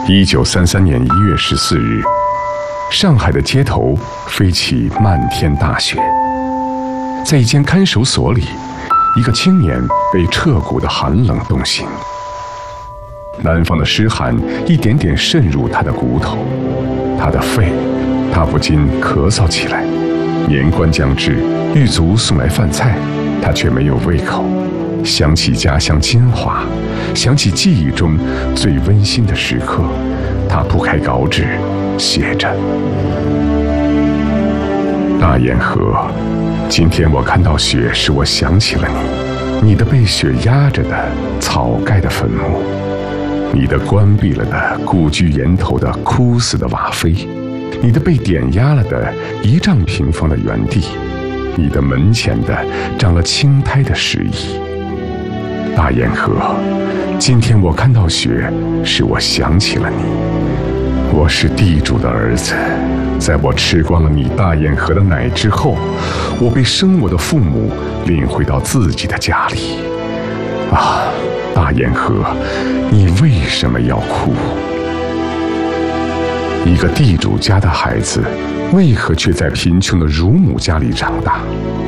1933年1月14日，上海的街头飞起漫天大雪。在一间看守所里，一个青年被彻骨的寒冷冻醒。南方的湿寒一点点渗入他的骨头，他的肺，他不禁咳嗽起来。年关将至，狱卒送来饭菜，他却没有胃口。想起家乡金华，想起记忆中最温馨的时刻，他铺开稿纸，写着：大堰河，今天我看到雪，使我想起了你，你的被雪压着的草盖的坟墓，你的关闭了的故居檐头的枯死的瓦扉，你的被点压了的1丈平方的原地，你的门前的长了青苔的石椅。大堰河，今天我看到雪，使我想起了你。我是地主的儿子，在我吃光了你大堰河的奶之后，我被生我的父母领回到自己的家里。啊，大堰河，你为什么要哭？一个地主家的孩子，为何却在贫穷的乳母家里长大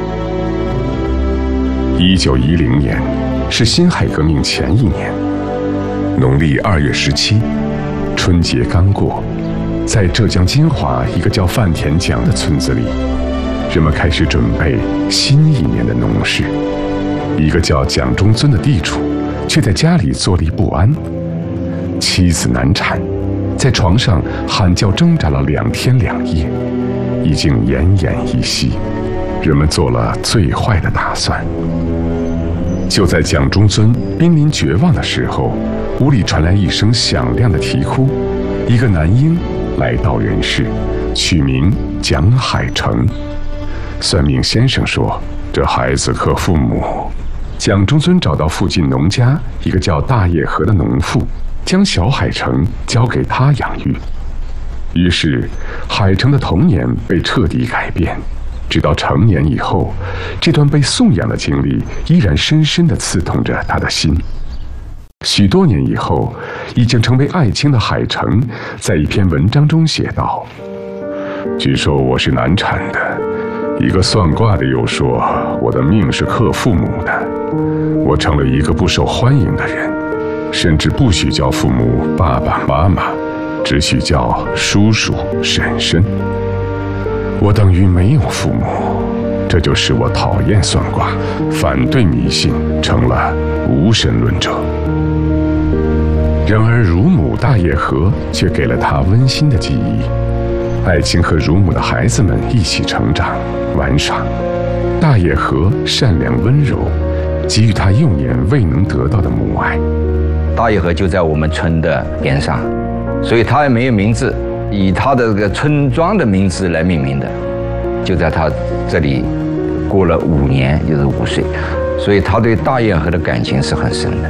？1910年是辛亥革命前一年，农历2月17，春节刚过，在浙江金华一个叫范田江的村子里，人们开始准备新一年的农事。一个叫蒋中尊的地主却在家里坐立不安，妻子难产，在床上喊叫挣扎了2天2夜，已经奄奄一息。人们做了最坏的打算。就在蒋中尊濒临绝望的时候，屋里传来一声响亮的啼哭，一个男婴来到人世，取名蒋海成。算命先生说，这孩子克父母。蒋中尊找到附近农家一个叫大叶河的农妇，将小海成交给他养育。于是海成的童年被彻底改变，直到成年以后，这段被送养的经历依然深深地刺痛着他的心。许多年以后，已经成为爱卿的海成在一篇文章中写道：据说我是难产的，一个算卦的又说我的命是克父母的，我成了一个不受欢迎的人，甚至不许叫父母爸爸妈妈，只许叫叔叔婶婶。我等于没有父母，这就使我讨厌算卦，反对迷信，成了无神论者。然而乳母大叶河却给了他温馨的记忆，爱卿和乳母的孩子们一起成长玩耍，大叶河善良温柔，给予他幼年未能得到的母爱。 大叶河就在我们村的边上，所以他也没有名字，以他的这个村庄的名字来命名的，就在他这里过了5年，就是5岁，所以他对大堰河的感情是很深的。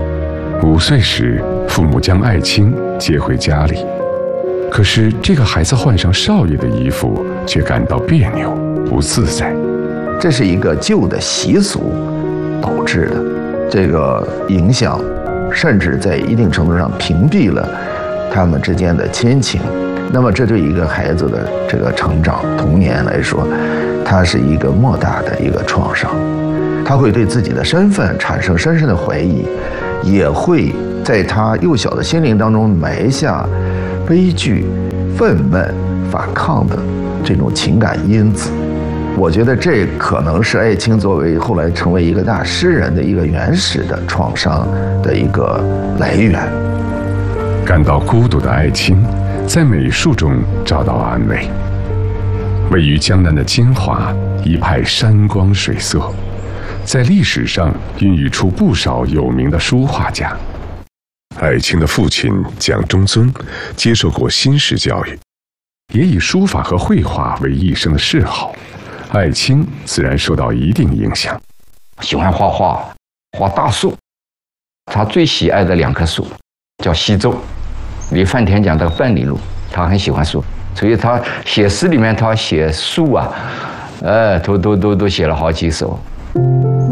5岁时，父母将爱卿接回家里，可是这个孩子换上少爷的衣服，却感到别扭不自在。 这是一个旧的习俗导致的，这个影响甚至在一定程度上屏蔽了他们之间的亲情。那么这对一个孩子的这个成长童年来说，它是一个莫大的一个创伤，他会对自己的身份产生深深的怀疑，也会在他幼小的心灵当中埋下悲剧、愤懑、反抗的这种情感因子。我觉得这可能是爱卿作为后来成为一个大诗人的一个原始的创伤的一个来源。 感到孤独的爱卿在美术中找到安慰。位于江南的金华，一派山光水色，在历史上孕育出不少有名的书画家。爱卿的父亲蒋中尊接受过新式教育，也以书法和绘画为一生的嗜好，爱卿自然受到一定影响。 喜欢画画，画大树，他最喜爱的2棵树叫西周，离范田讲的半里路，他很喜欢树，所以他写诗里面他写树啊，都写了好几首。